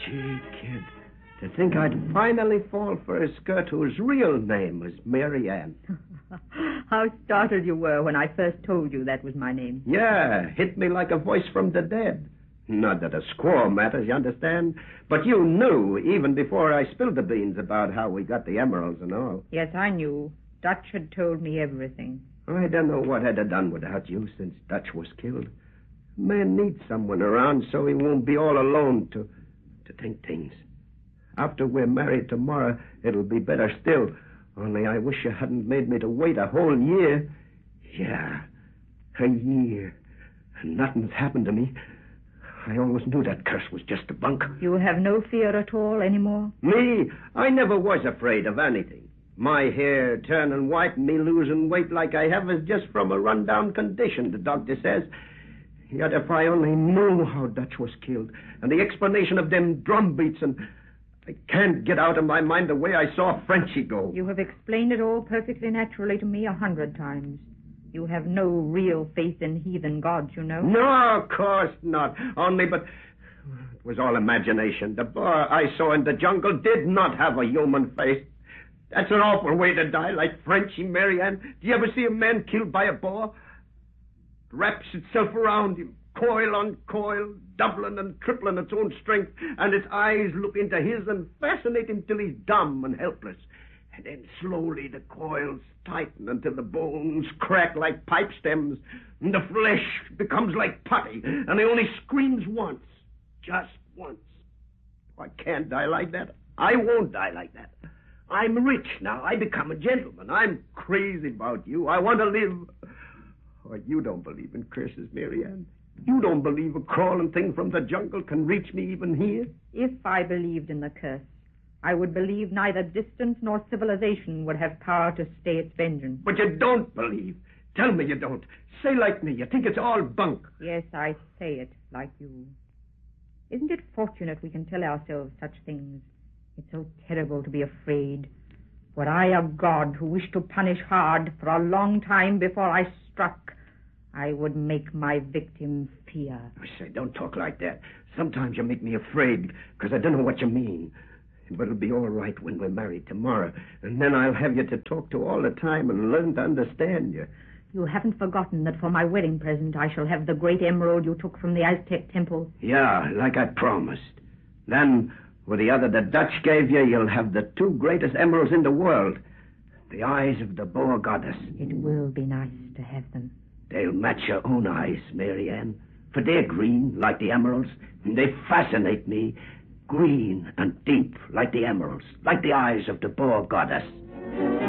Gee, kid, to think I'd finally fall for a skirt whose real name was Mary Ann. How startled you were when I first told you that was my name. Yeah, hit me like a voice from the dead. Not that a squaw matters, you understand? But you knew, even before I spilled the beans about how we got the emeralds and all. Yes, I knew. Dutch had told me everything. I don't know what I'd have done without you since Dutch was killed. A man needs someone around so he won't be all alone to think things. After we're married tomorrow, it'll be better still. Only I wish you hadn't made me to wait a whole year. Yeah, a year. And nothing's happened to me. I always knew that curse was just a bunk. You have no fear at all anymore? Me? I never was afraid of anything. My hair turning white and me losing weight like I have is just from a rundown condition, the doctor says. Yet if I only knew how Dutch was killed and the explanation of them drum beats, and I can't get out of my mind the way I saw Frenchie go. You have explained it all perfectly naturally to me 100 times. You have no real faith in heathen gods, you know. No, of course not. But it was all imagination. The boy I saw in the jungle did not have a human face. That's an awful way to die, like Frenchie, Mary Ann. Do you ever see a man killed by a boar? It wraps itself around him, coil on coil, doubling and tripling its own strength, and its eyes look into his and fascinate him till he's dumb and helpless. And then slowly the coils tighten until the bones crack like pipe stems, and the flesh becomes like putty, and he only screams once, just once. I can't die like that. I won't die like that. I'm rich now. I become a gentleman. I'm crazy about you. I want to live. Oh, you don't believe in curses, Mary Ann. You don't believe a crawling thing from the jungle can reach me even here? If I believed in the curse, I would believe neither distance nor civilization would have power to stay its vengeance. But you don't believe. Tell me you don't. Say like me. You think it's all bunk. Yes, I say it like you. Isn't it fortunate we can tell ourselves such things? It's so terrible to be afraid. Were I a god who wished to punish hard for a long time before I struck, I would make my victim fear. I say, don't talk like that. Sometimes you make me afraid, because I don't know what you mean. But it'll be all right when we're married tomorrow, and then I'll have you to talk to all the time and learn to understand you. You haven't forgotten that for my wedding present I shall have the great emerald you took from the Aztec temple? Yeah, like I promised. Then, with the other the Dutch gave you, you'll have the 2 greatest emeralds in the world. The eyes of the boar goddess. It will be nice to have them. They'll match your own eyes, Mary Ann, for they're green, like the emeralds, and they fascinate me. Green and deep, like the emeralds, like the eyes of the boar goddess.